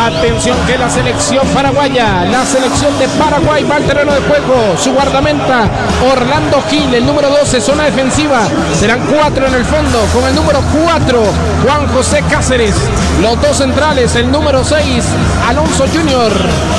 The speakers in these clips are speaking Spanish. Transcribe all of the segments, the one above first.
Atención que la selección paraguaya, la selección de Paraguay va al terreno de juego. Su guardameta Orlando Gil, el número 12, zona defensiva. Serán 4 en el fondo con el número 4, Juan José Cáceres. Los dos centrales, el número 6, Alonso Junior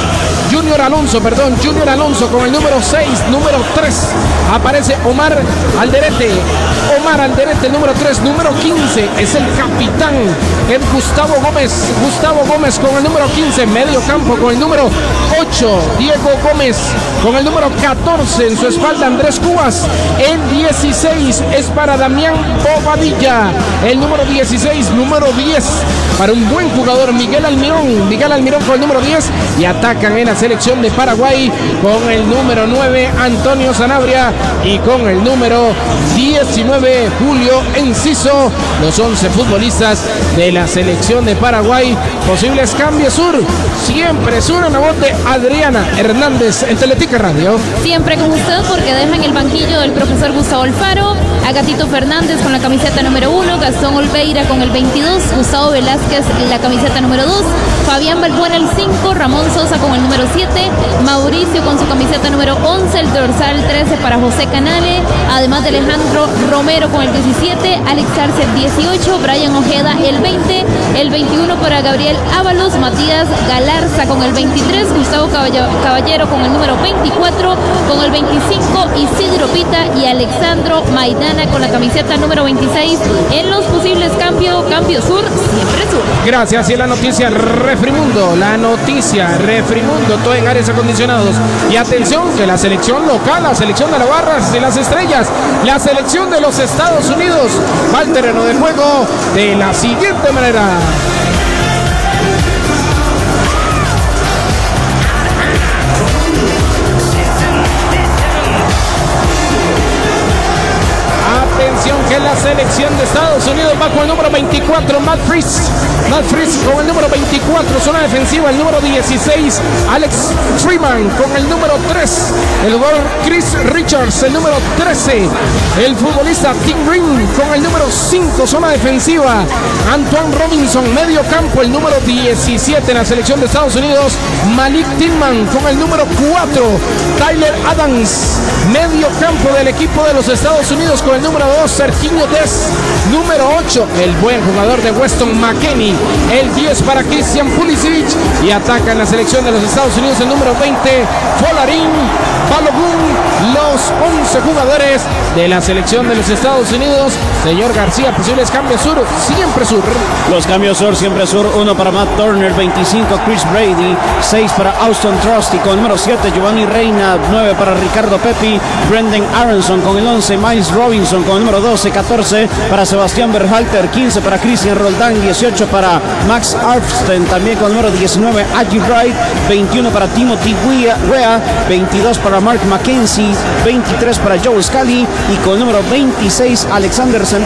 Alonso con el número 6, número 3, aparece Omar Alderete, el número 3, número 15, es el capitán, es Gustavo Gómez con el número 15, medio campo con el número 8, Diego Gómez con el número 14, en su espalda Andrés Cubas, el 16 es para Damián Bobadilla, el número 16, número 10, para un buen jugador Miguel Almirón con el número 10, y atacan en la selección de Paraguay con el número 9 Antonio Sanabria y con el número 19 Julio Enciso, los 11 futbolistas de la selección de Paraguay. Posibles cambios siempre sur en la voz de Adriana Hernández en Teletica Radio. Siempre con usted porque deja en el banquillo del profesor Gustavo Alfaro, a Gatito Fernández con la camiseta número 1, Gastón Olveira con el 22, Gustavo Velázquez la camiseta número 2, Fabián Balbuena el 5, Ramón Sosa con el número 7, Mauricio con su camiseta número 11, el dorsal 13 para José Canale, además de Alejandro Romero con el 17, Alex Arce el 18, Brian Ojeda el 20, el 21 para Gabriel Ábalos, Matías Galarza con el 23, Gustavo Caballero con el número 24, con el 25 Isidro Pita y Alexandro Maidana con la camiseta número 26. En los posibles cambios sur, siempre sur. Gracias. Y la noticia Refrimundo, todo en aires acondicionados. Y atención que la selección local, la selección de las Barras de las Estrellas, la selección de los Estados Unidos va al terreno de juego de la siguiente manera. Atención que la selección de Estados Unidos va con el número 24, Matt Freese con el número 24, zona defensiva, el número 16, Alex Freeman con el número 3, el jugador Chris Richards, el número 13, el futbolista Tim Green con el número 5, zona defensiva, Antoine Robinson, medio campo, el número 17 en la selección de Estados Unidos, Malik Tillman con el número 4, Tyler Adams, medio campo del equipo de los Estados Unidos con el número 2, Serginho Dest, número 8, el buen jugador de Weston McKennie, el 10 para Christian Pulisic, y ataca en la selección de los Estados Unidos el número 20, Folarin Balogun, los 11 jugadores de la selección de los Estados Unidos. Señor García, posibles cambios sur, siempre sur. Los cambios siempre sur, 1 para Matt Turner, 25 Chris Brady, 6 para Austin Trusty con el número 7, Giovanni Reina, 9 para Ricardo Pepi, Brendan Aronson con el 11, Miles Robinson con el número 12, 14 para Sebastián Berhalter, 15 para Christian Roldán, 18 para Max Arfsten, también con el número 19, Aggie Wright, 21 para Timothy Weah, 22 para Mark McKenzie, 23 para Joe Scully y con el número 26, Alexander